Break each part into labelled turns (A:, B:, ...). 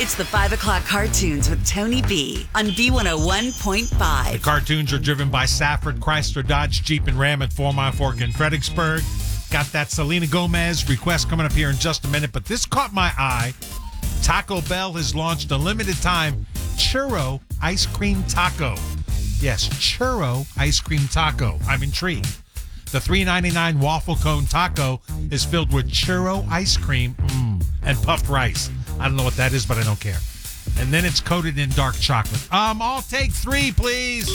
A: It's the 5 o'clock cartoons with Tony B on B101.5.
B: The cartoons are driven by Safford, Chrysler, Dodge, Jeep, and Ram at 4 Mile Fork in Fredericksburg. Got that Selena Gomez request coming up here in just a minute, but this caught my eye. Taco Bell has launched a limited time churro ice cream taco. Yes, churro ice cream taco. I'm intrigued. The $3.99 waffle cone taco is filled with churro ice cream and puffed rice. I don't know what that is, but I don't care. And then it's coated in dark chocolate. I'll take 3, please.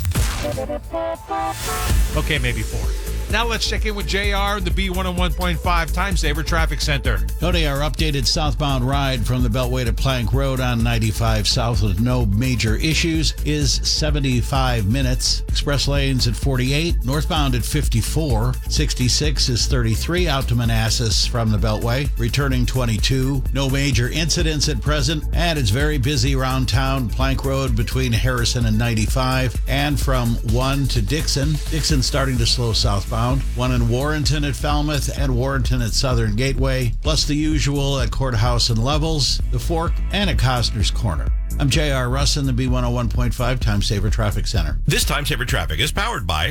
B: Okay, maybe 4. Now let's check in with JR in the B101.5 Time Saver Traffic Center.
C: Tony, our updated southbound ride from the Beltway to Plank Road on 95 South with no major issues is 75 minutes. Express lanes at 48, northbound at 54. 66 is 33 out to Manassas from the Beltway, returning 22. No major incidents at present, and it's very busy around town. Plank Road between Harrison and 95, and from 1 to Dixon. Dixon starting to slow southbound. 1 in Warrenton at Falmouth and Warrenton at Southern Gateway, plus the usual at Courthouse and Levels, the Fork, and at Costner's Corner. I'm J.R. Russ in the B101.5 Time Saver Traffic Center.
D: This Time Saver Traffic is powered by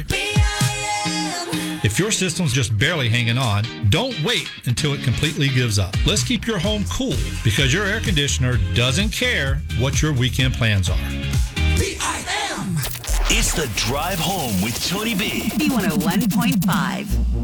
E: If your system's just barely hanging on, don't wait until it completely gives up. Let's keep your home cool because your air conditioner doesn't care what your weekend plans are.
F: It's the Drive Home with Tony B.
A: B101.5.